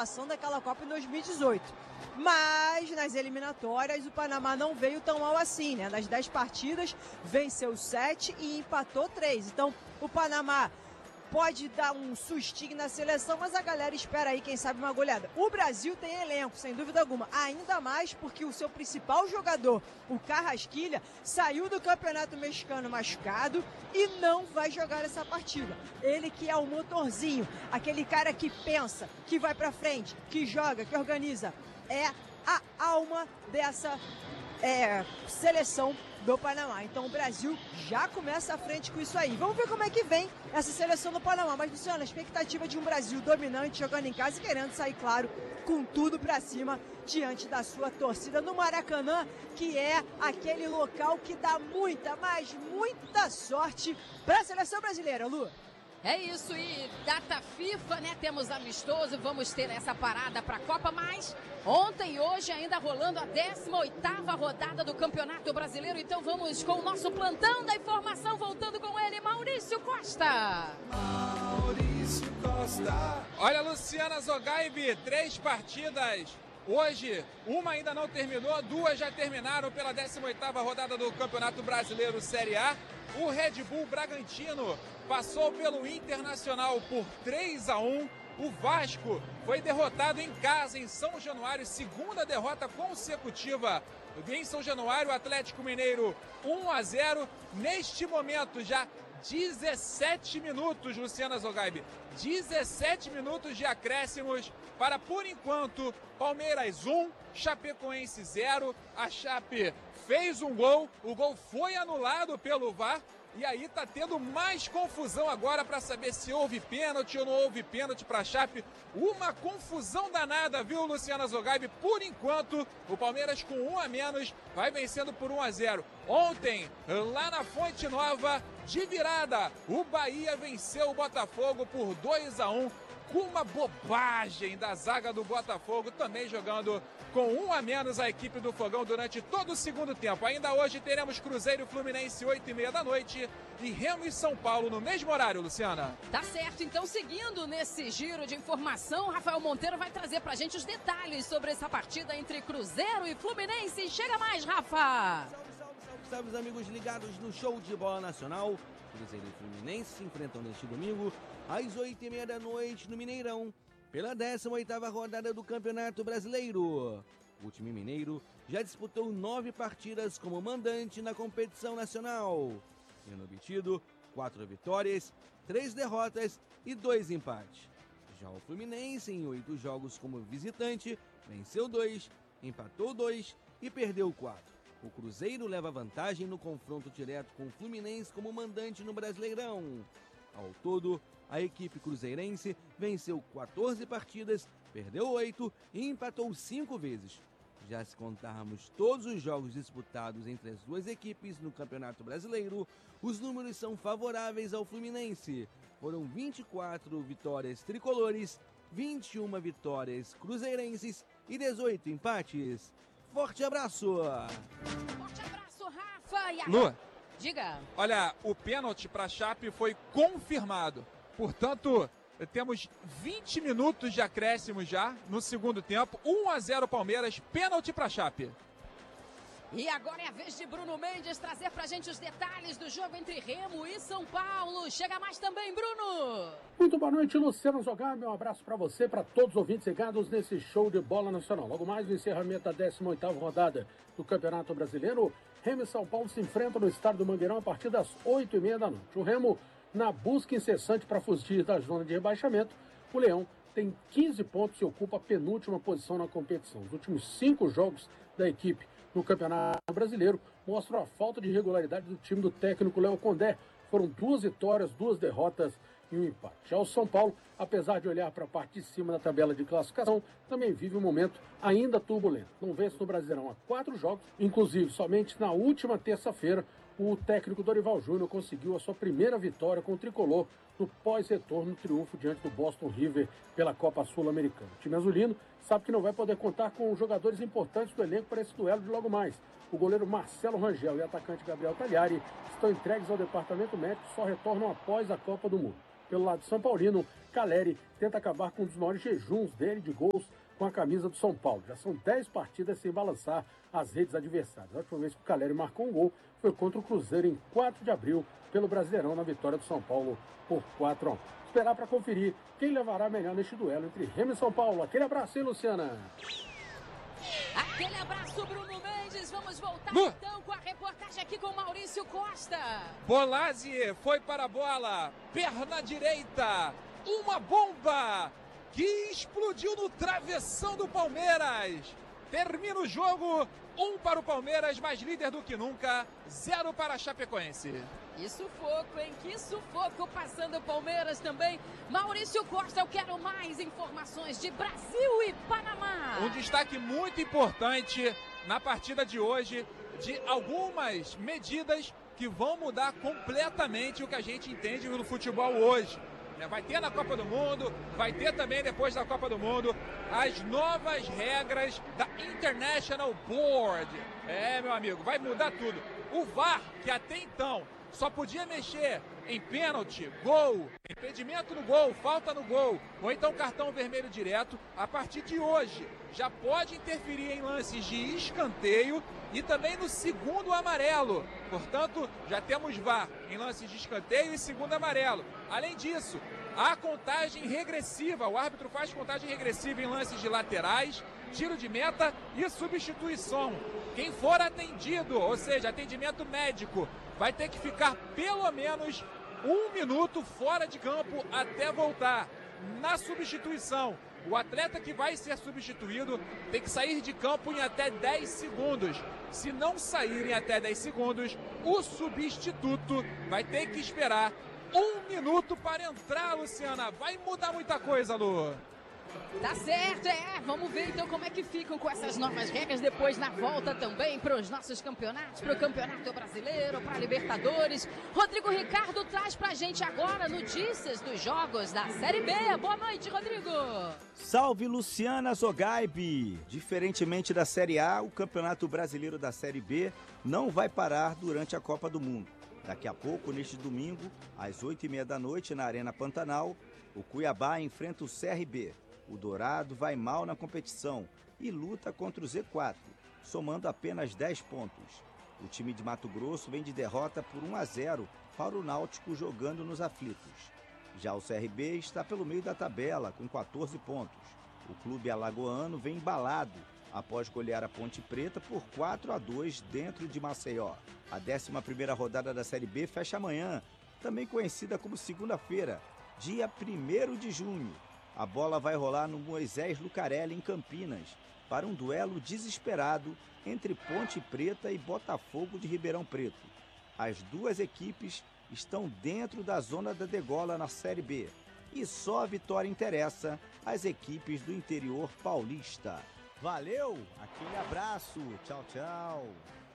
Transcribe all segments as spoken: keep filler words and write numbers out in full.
participação daquela Copa em dois mil e dezoito. Mas nas eliminatórias o Panamá não veio tão mal assim, né? Nas dez partidas, venceu sete e empatou três. Então o Panamá pode dar um sustinho na seleção, mas a galera espera aí, quem sabe, uma goleada. O Brasil tem elenco, sem dúvida alguma, ainda mais porque o seu principal jogador, o Carrasquilha, saiu do Campeonato Mexicano machucado e não vai jogar essa partida. Ele que é o motorzinho, aquele cara que pensa, que vai pra frente, que joga, que organiza, é a alma dessa é, seleção do Panamá. Então o Brasil já começa à frente com isso aí. Vamos ver como é que vem essa seleção do Panamá. Mas, Luciano, a expectativa de um Brasil dominante, jogando em casa e querendo sair, claro, com tudo pra cima diante da sua torcida no Maracanã, que é aquele local que dá muita, mas muita sorte pra seleção brasileira, Lu. É isso, e data FIFA, né? Temos amistoso, vamos ter essa parada para a Copa, mas ontem e hoje ainda rolando a décima oitava rodada do Campeonato Brasileiro. Então vamos com o nosso plantão da informação, voltando com ele, Maurício Costa. Maurício Costa. Olha, Luciana Zogaibe, três partidas. Hoje, uma ainda não terminou, duas já terminaram pela décima oitava rodada do Campeonato Brasileiro Série A. O Red Bull Bragantino passou pelo Internacional por três a um. O Vasco foi derrotado em casa em São Januário, segunda derrota consecutiva em São Januário. O Atlético Mineiro um a zero. Neste momento já dezessete minutos, Luciana Zogaibe, dezessete minutos de acréscimos para, por enquanto, Palmeiras um, Chapecoense zero. A Chape fez um gol, o gol foi anulado pelo V A R. E aí tá tendo mais confusão agora para saber se houve pênalti ou não houve pênalti para a Chape. Uma confusão danada, viu, Luciana Zogaibe? Por enquanto, o Palmeiras com um a menos vai vencendo por um a zero. Ontem, lá na Fonte Nova, de virada, o Bahia venceu o Botafogo por dois a um. Com uma bobagem da zaga do Botafogo, também jogando com um a menos a equipe do Fogão durante todo o segundo tempo. Ainda hoje teremos Cruzeiro e Fluminense, oito e meia da noite, e Remo e São Paulo no mesmo horário, Luciana. Tá certo, então seguindo nesse giro de informação, Rafael Monteiro vai trazer pra gente os detalhes sobre essa partida entre Cruzeiro e Fluminense. Chega mais, Rafa! Salve, salve, salve, salve, os amigos ligados no Show de Bola Nacional. Cruzeiro e Fluminense se enfrentam neste domingo às oito e meia da noite no Mineirão, pela décima oitava rodada do Campeonato Brasileiro. O time mineiro já disputou nove partidas como mandante na competição nacional, tendo obtido quatro vitórias, três derrotas e dois empates. Já o Fluminense, em oito jogos como visitante, venceu dois, empatou dois e perdeu quatro. O Cruzeiro leva vantagem no confronto direto com o Fluminense como mandante no Brasileirão. Ao todo, a equipe cruzeirense venceu quatorze partidas, perdeu oito e empatou cinco vezes. Já se contarmos todos os jogos disputados entre as duas equipes no Campeonato Brasileiro, os números são favoráveis ao Fluminense. Foram vinte e quatro vitórias tricolores, vinte e uma vitórias cruzeirenses e dezoito empates. Forte abraço! Forte abraço, Rafa! E a... Lu, diga. Olha, o pênalti para a Chape foi confirmado. Portanto, temos vinte minutos de acréscimo já no segundo tempo. um a zero Palmeiras, pênalti para a Chape. E agora é a vez de Bruno Mendes trazer pra gente os detalhes do jogo entre Remo e São Paulo. Chega mais também, Bruno! Muito boa noite, Luciano Zogaibe. Um abraço para você, para todos os ouvintes ligados nesse show de bola nacional. Logo mais, o encerramento da décima oitava rodada do Campeonato Brasileiro. Remo e São Paulo se enfrentam no estádio do Mangueirão a partir das oito e meia da noite. O Remo, na busca incessante para fugir da zona de rebaixamento, o Leão tem quinze pontos e ocupa a penúltima posição na competição. Os últimos cinco jogos da equipe no Campeonato Brasileiro mostram a falta de regularidade do time do técnico Léo Condé. Foram duas vitórias, duas derrotas e um empate. Já o São Paulo, apesar de olhar para a parte de cima da tabela de classificação, também vive um momento ainda turbulento. Não vence no Brasileirão há quatro jogos, inclusive somente na última terça-feira o técnico Dorival Júnior conseguiu a sua primeira vitória com o tricolor no pós-retorno triunfo diante do Boston River pela Copa Sul-Americana. O time azulino sabe que não vai poder contar com jogadores importantes do elenco para esse duelo de logo mais. O goleiro Marcelo Rangel e o atacante Gabriel Tagliari estão entregues ao departamento médico e só retornam após a Copa do Mundo. Pelo lado de São Paulino, Caleri tenta acabar com um dos maiores jejuns dele de gols com a camisa do São Paulo. Já são dez partidas sem balançar as redes adversárias. A última vez que o Caleri marcou um gol foi contra o Cruzeiro em quatro de abril, pelo Brasileirão, na vitória do São Paulo por quatro a um. Esperar para conferir quem levará melhor neste duelo entre Remo e São Paulo. Aquele abraço, hein, Luciana? Aquele abraço, Bruno Mendes. Vamos voltar Lu. então com a reportagem aqui com Maurício Costa. Bolazzi foi para a bola, perna direita, uma bomba que explodiu no travessão do Palmeiras. Termina o jogo, um para o Palmeiras, mais líder do que nunca, zero para a Chapecoense. Que sufoco, hein? Que sufoco passando o Palmeiras também. Maurício Costa, eu quero mais informações de Brasil e Panamá. Um destaque muito importante na partida de hoje, de algumas medidas que vão mudar completamente o que a gente entende no futebol hoje. Vai ter na Copa do Mundo, vai ter também depois da Copa do Mundo as novas regras da International Board. É, meu amigo, vai mudar tudo. O V A R, que até então só podia mexer em pênalti, gol, impedimento no gol, falta no gol, ou então cartão vermelho direto, a partir de hoje já pode interferir em lances de escanteio e também no segundo amarelo. Portanto, já temos V A R em lances de escanteio e segundo amarelo. Além disso, há contagem regressiva, o árbitro faz contagem regressiva em lances de laterais, tiro de meta e substituição. Quem for atendido, ou seja, atendimento médico, vai ter que ficar pelo menos um minuto fora de campo até voltar. Na substituição, o atleta que vai ser substituído tem que sair de campo em até dez segundos. Se não sair em até dez segundos, o substituto vai ter que esperar um minuto para entrar, Luciana. Vai mudar muita coisa, Lu. Tá certo, é. Vamos ver então como é que ficam com essas novas regras depois na volta também para os nossos campeonatos, para o Campeonato Brasileiro, para a Libertadores. Rodrigo Ricardo traz pra gente agora notícias dos jogos da Série B. Boa noite, Rodrigo. Salve, Luciana Zogaibe. Diferentemente da Série A, o Campeonato Brasileiro da Série B não vai parar durante a Copa do Mundo. Daqui a pouco, neste domingo, às oito e meia da noite, na Arena Pantanal, o Cuiabá enfrenta o C R B. O Dourado vai mal na competição e luta contra o Z quatro, somando apenas dez pontos. O time de Mato Grosso vem de derrota por um a zero para o Náutico jogando nos aflitos. Já o C R B está pelo meio da tabela com quatorze pontos. O clube alagoano vem embalado após golear a Ponte Preta por quatro a dois dentro de Maceió. A décima primeira rodada da Série B fecha amanhã, também conhecida como segunda-feira, dia primeiro de junho. A bola vai rolar no Moisés Lucarelli, em Campinas, para um duelo desesperado entre Ponte Preta e Botafogo de Ribeirão Preto. As duas equipes estão dentro da zona da degola na Série B e só a vitória interessa às equipes do interior paulista. Valeu, aquele abraço, tchau, tchau.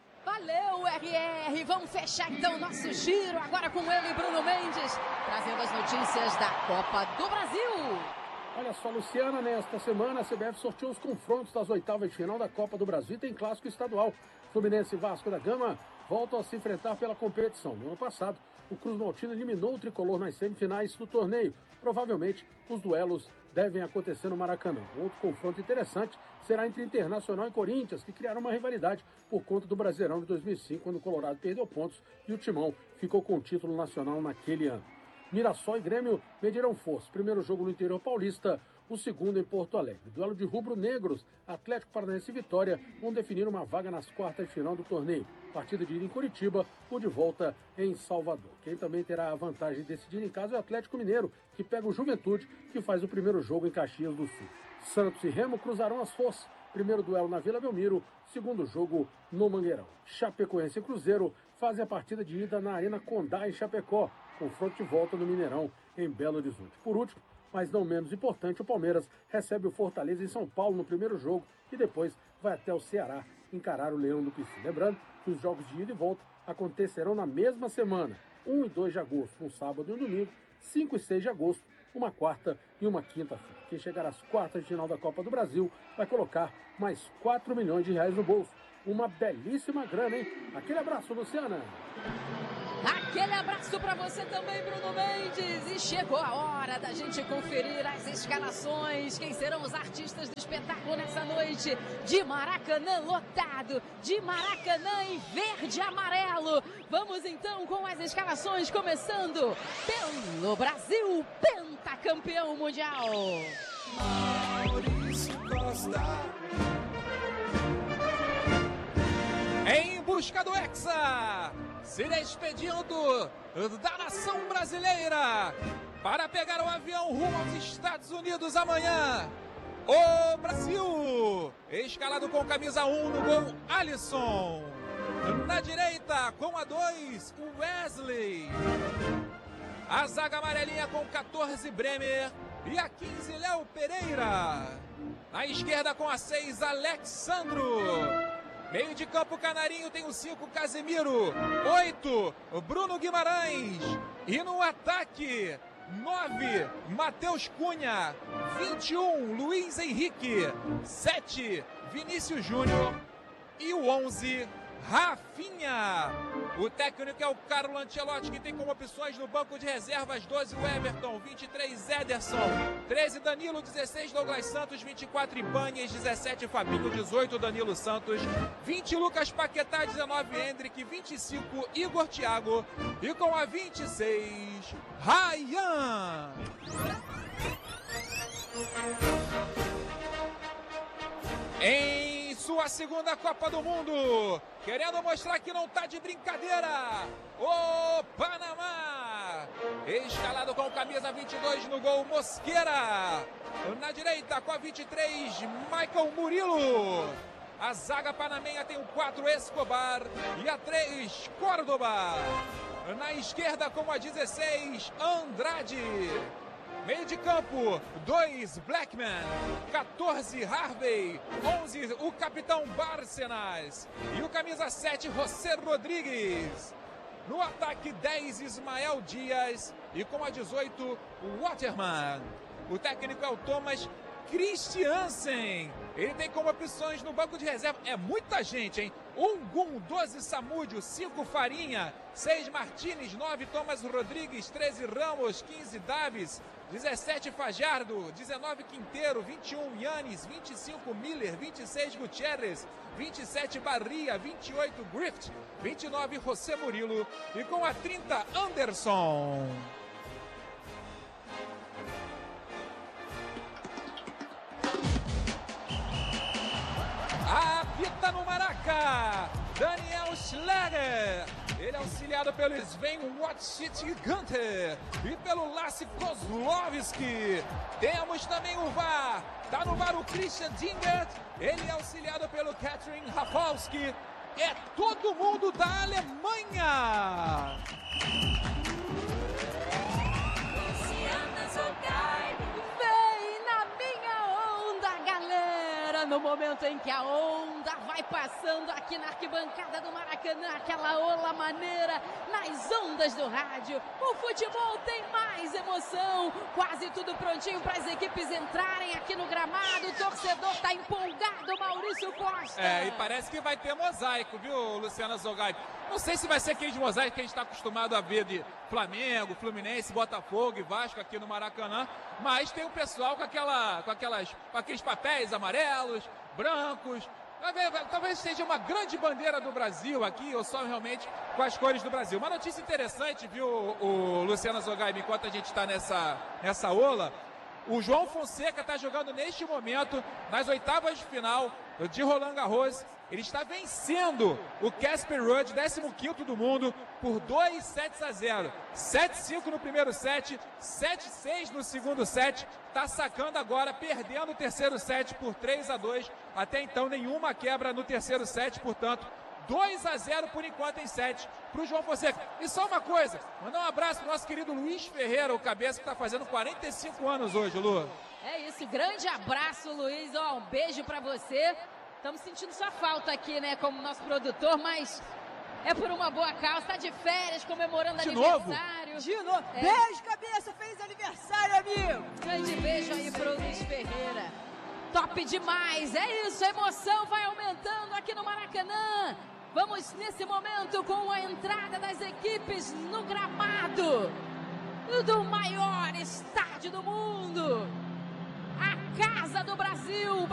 Valeu, R R. Vamos fechar então o nosso giro agora com ele, Bruno Mendes, trazendo as notícias da Copa do Brasil. Olha só, Luciana, nesta semana a C B F sorteou os confrontos das oitavas de final da Copa do Brasil e tem clássico estadual. Fluminense e Vasco da Gama voltam a se enfrentar pela competição. No ano passado, o Cruz Maltino eliminou o Tricolor nas semifinais do torneio. Provavelmente, os duelos devem acontecer no Maracanã. Outro confronto interessante será entre Internacional e Corinthians, que criaram uma rivalidade por conta do Brasileirão de dois mil e cinco, quando o Colorado perdeu pontos e o Timão ficou com o título nacional naquele ano. Mirassol e Grêmio medirão força. Primeiro jogo no interior paulista, o segundo em Porto Alegre. Duelo de rubro-negros, Atlético Paranaense e Vitória vão definir uma vaga nas quartas de final do torneio. Partida de ida em Curitiba, ou de volta em Salvador. Quem também terá a vantagem de decidir em casa é o Atlético Mineiro, que pega o Juventude, que faz o primeiro jogo em Caxias do Sul. Santos e Remo cruzarão as forças. Primeiro duelo na Vila Belmiro, segundo jogo no Mangueirão. Chapecoense e Cruzeiro fazem a partida de ida na Arena Condá, em Chapecó. Confronto de volta no Mineirão, em Belo Horizonte. Por último, mas não menos importante, o Palmeiras recebe o Fortaleza em São Paulo no primeiro jogo e depois vai até o Ceará encarar o Leão do Pici. Lembrando que os jogos de ida e volta acontecerão na mesma semana, um e dois de agosto, um sábado e um domingo, cinco e seis de agosto, uma quarta e uma quinta-feira. Quem chegar às quartas de final da Copa do Brasil vai colocar mais quatro milhões de reais no bolso. Uma belíssima grana, hein? Aquele abraço, Luciana! Aquele abraço para você também, Bruno Mendes. E chegou a hora da gente conferir as escalações. Quem serão os artistas do espetáculo nessa noite de Maracanã lotado, de Maracanã em verde e amarelo. Vamos então com as escalações, começando pelo Brasil, pentacampeão mundial. Maurício Costa. Em busca do Hexa, se despedindo da nação brasileira para pegar o avião rumo aos Estados Unidos amanhã. O Brasil, escalado com camisa um no gol, Alisson. Na direita, com a dois, o Wesley. A zaga amarelinha com catorze, Bremer. E a quinze, Léo Pereira. Na esquerda, com a seis, Alexandro. Meio de campo, Canarinho tem o cinco, Casemiro. oito, Bruno Guimarães. E no ataque, nove, Matheus Cunha. vinte e um, Luiz Henrique. sete, Vinícius Júnior. E o onze, Rafinha. O técnico é o Carlo Ancelotti, que tem como opções no banco de reservas doze, o Everton, vinte e três, Ederson, treze, Danilo, dezesseis, Douglas Santos, vinte e quatro, Ibanez, dezessete, Fabinho, dezoito, Danilo Santos, vinte, Lucas Paquetá, dezenove, Hendrick, vinte e cinco, Igor Thiago e com a vinte e seis, Ryan. Em sua segunda Copa do Mundo, querendo mostrar que não tá de brincadeira, o Panamá, escalado com camisa vinte e dois no gol, Mosquera. Na direita, com a vinte e três, Michael Murilo. A zaga panamenha tem o quatro, Escobar, e a três, Córdoba. Na esquerda, com a dezesseis, Andrade. Meio de campo, dois, Blackman, catorze, Harvey, onze, o capitão Bárcenas e o camisa sete, José Rodrigues. No ataque, dez, Ismael Dias e com a dezoito, Waterman. O técnico é o Thomas Christiansen. Ele tem como opções no banco de reserva, é muita gente, hein? um, Gum, doze, Samúdio, cinco, Farinha, seis, Martínez, nove, Thomas Rodrigues, treze, Ramos, quinze, Davis, dezessete, Fajardo, dezenove, Quinteiro, vinte e um, Yannis, vinte e cinco, Miller, vinte e seis, Gutierrez, vinte e sete, Barria, vinte e oito, Grift, vinte e nove, José Murilo e com a trinta, Anderson. Apita no Maraca, Daniel Schläger. Ele é auxiliado pelo Sven Wojciech Gunter e pelo Lasse Kozlowski. Temos também o V A R. Tá no V A R o Christian Dingert. Ele é auxiliado pelo Catherine Rafalski. É todo mundo da Alemanha. Vem na minha onda, galera. No momento em que a onda vai passando aqui na arquibancada do Maracanã, aquela ola maneira nas ondas do rádio. O futebol tem mais emoção, quase tudo prontinho para as equipes entrarem aqui no gramado. O torcedor tá empolgado, Maurício Costa. É, e parece que vai ter mosaico, viu, Luciana Zogai? Não sei se vai ser aquele mosaico que a gente está acostumado a ver de Flamengo, Fluminense, Botafogo e Vasco aqui no Maracanã, mas tem o pessoal com, aquela, com, aquelas, com aqueles papéis amarelos, brancos. Talvez seja uma grande bandeira do Brasil aqui, ou só realmente com as cores do Brasil. Uma notícia interessante, viu, o Luciana Zogai, enquanto a gente está nessa, nessa ola. O João Fonseca está jogando neste momento nas oitavas de final de Roland Garros. Ele está vencendo o Casper Ruud, décimo quinto do mundo, por dois sets a zero. sete a cinco no primeiro set, sete a seis no segundo set. Está sacando agora, perdendo o terceiro set por três a dois. Até então, nenhuma quebra no terceiro set, portanto, dois a zero por enquanto em set para o João Fonseca. E só uma coisa, mandar um abraço para o nosso querido Luiz Ferreira, o cabeça que está fazendo quarenta e cinco anos hoje, Lu. É isso, grande abraço, Luiz. Ó, um beijo para você. Estamos sentindo sua falta aqui, né, como nosso produtor, mas é por uma boa causa. Está de férias, comemorando de aniversário. Novo? De novo. É. Beijo, cabeça. Feliz aniversário, amigo. Grande beijo aí pro Luiz Ferreira. Top demais. É isso, a emoção vai aumentando aqui no Maracanã. Vamos nesse momento com a entrada das equipes no gramado do maior estádio do mundo, a Casa do Brasil.